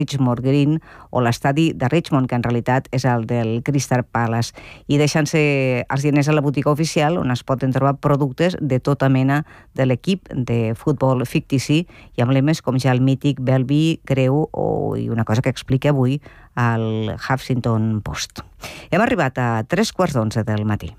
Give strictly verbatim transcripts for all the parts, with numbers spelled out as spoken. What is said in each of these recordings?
Richmond Green o l'estadi de Richmond, que en realitat és el del Crystal Palace, i deixant-se els diners a la botiga oficial, on es poden trobar productes de tota mena de l'equip de futbol fictici i amb lemes com ja el mític Belby, Creu o i una cosa que explica avui al Huffington Post. Hem arribat a tres quarts d'onze del matí.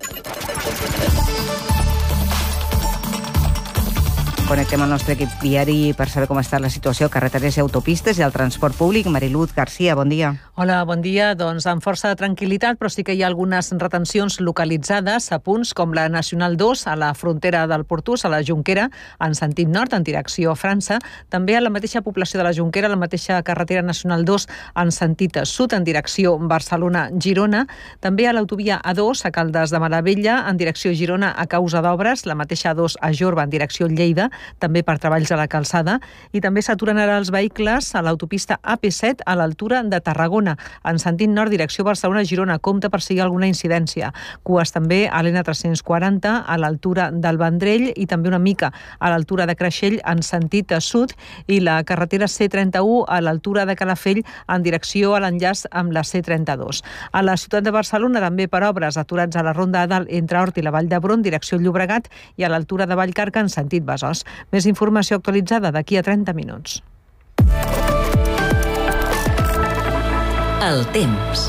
Connectem el nostre equip viari per saber com està la situació a carreteres i autopistes i al transport públic. Mariluz Garcia, bon dia. Hola, bon dia. Doncs amb força tranquil·litat, però sí que hi ha algunes retencions localitzades a punts com la Nacional dos a la frontera del Portús, a la Jonquera, en sentit nord, en direcció a França. També a la mateixa població de la Jonquera, a la mateixa carretera Nacional dos en sentit sud, en direcció Barcelona-Girona. També a l'autovia A dos a Caldes de Malavella, en direcció Girona a causa d'obres. La mateixa A dos a Jorba, en direcció Lleida, també per treballs a la calçada, i també s'aturen ara els vehicles a l'autopista A P set a l'altura de Tarragona, en sentit nord, direcció Barcelona-Girona. Compte per si hi ha alguna incidència. Cues també a l'N tres-cents quaranta a l'altura del Vendrell i també una mica a l'altura de Creixell en sentit sud, i la carretera C trenta-u a l'altura de Calafell en direcció a l'enllaç amb la C trenta-dos. A la ciutat de Barcelona també per obres, aturats a la Ronda de Dalt entre Hort i la Vall d'Hebron, direcció Llobregat, i a l'altura de Vallcarca en sentit Besòs. Més informació actualitzada d'aquí a trenta minuts. El temps.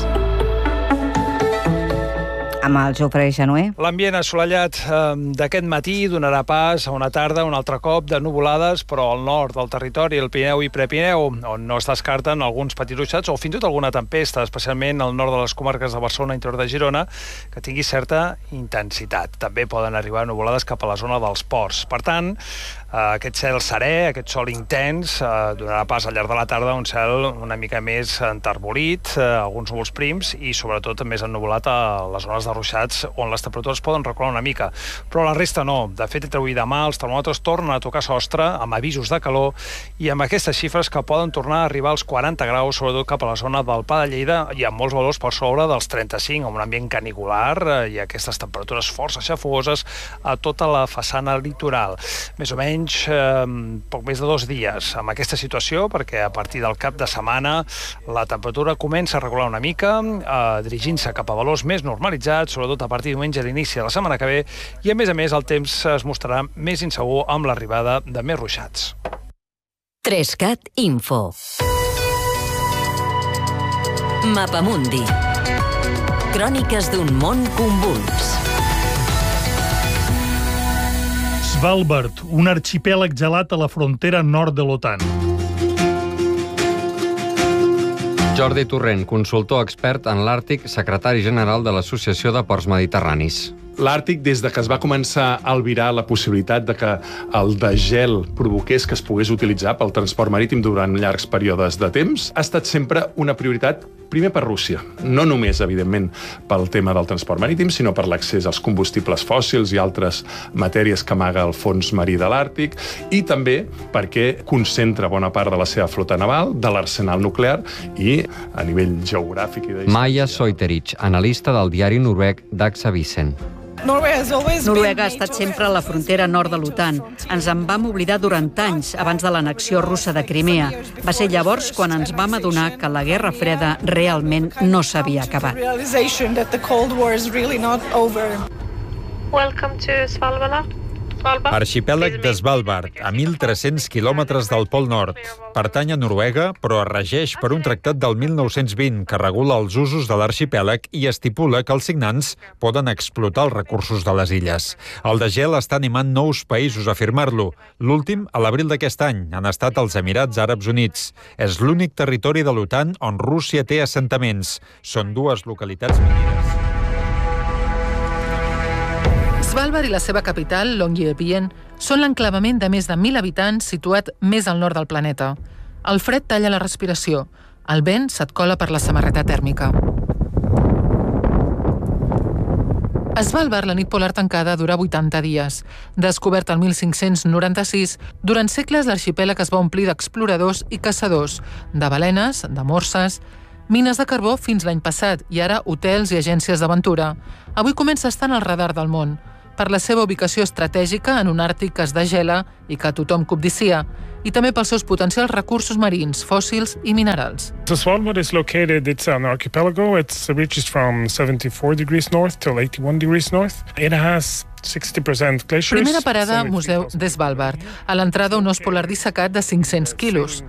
Amb el Jofre Januer. L'ambient assolellat eh, d'aquest matí donarà pas a una tarda, un altre cop de nuvolades, però al nord del territori, el Pirineu i Prepirineu, on no es descarten alguns petits ruixats o fins i tot alguna tempesta, especialment al nord de les comarques de Barcelona, interior de Girona, que tingui certa intensitat. També poden arribar nuvolades cap a la zona dels ports. Per tant, eh, aquest cel serè, aquest sol intens, eh, donarà pas al llarg de la tarda un cel una mica més enterbolit, eh, alguns núvols prims i sobretot més ennuvolat a les zones de ruixats, on les temperatures poden recular una mica, però la resta no. De fet, entre avui i demà els termòmetres tornen a tocar sostre amb avisos de calor i amb aquestes xifres que poden tornar a arribar als quaranta graus, sobretot cap a la zona del Pla de Lleida, i amb molts valors per sobre dels trenta-cinc, amb un ambient canicular i aquestes temperatures força xafogoses a tota la façana litoral. Més o menys eh, poc més de dos dies amb aquesta situació, perquè a partir del cap de setmana la temperatura comença a regular una mica, eh, dirigint-se cap a valors més normalitzats, sobretot a partir de diumenge a l'inici de la setmana que ve, i a més a més el temps es mostrarà més insegur amb l'arribada de més ruixats. Trescat Info. Mapamundi. Cròniques d'un món convuls. Svalbard, un arxipèlag gelat a la frontera nord de l'OTAN. Jordi Torrent, consultor expert en l'Àrtic, secretari general de l'Associació de Ports Mediterranis. L'Àrtic, des de que es va començar a albirar la possibilitat de que el degel provoqués que es pogués utilitzar pel transport marítim durant llargs períodes de temps, ha estat sempre una prioritat, primer per Rússia. No només, evidentment, pel tema del transport marítim, sinó per l'accés als combustibles fòssils i altres matèries que amaga el fons marí de l'Àrtic, i també perquè concentra bona part de la seva flota naval, de l'arsenal nuclear, i a nivell geogràfic i de... Maja Soiterich, analista del diari noruec Dagsavisen. Noruega ha estat sempre a la frontera nord de l'OTAN. Ens en vam oblidar durant anys, abans de l'annexió russa de Crimea. Va ser llavors quan ens vam adonar que la Guerra Freda realment no s'havia acabat. Welcome to Svalbard. Arxipèlag de Svalbard, a mil tres-cents quilòmetres del Pol Nord. Pertany a Noruega, però es regeix per un tractat del mil nou-cents vint que regula els usos de l'arxipèlag i estipula que els signants poden explotar els recursos de les illes. El degel està animant nous països a firmar-lo. L'últim, a l'abril d'aquest any, han estat els Emirats Àrabs Units. És l'únic territori de l'OTAN on Rússia té assentaments. Són dues localitats minières. Svalbard i la seva capital, Longyearbyen, són l'enclavament de més de mil habitants situat més al nord del planeta. El fred talla la respiració. El vent se't cola per la samarreta tèrmica. A Svalbard, la nit polar tancada dura vuitanta dies. Descobert el mil cinc-cents noranta-sis, durant segles l'arxipèlag es va omplir d'exploradors i caçadors, de balenes, de morses, mines de carbó fins l'any passat i ara hotels i agències d'aventura. Avui comença a estar en el radar del món. per la seva ubicació estratègica en un Àrtic que es degela i que tothom cobdicia, i també pels seus potencials recursos marins, fòssils i minerals. So Svalbard is located, it's an archipelago. It reaches from seventy-four degrees north till eighty-one degrees north. It has sixty percent glaciers. Primera parada, Museu de Svalbard. A l'entrada, un os polar dissecat de cinc-cents quilos.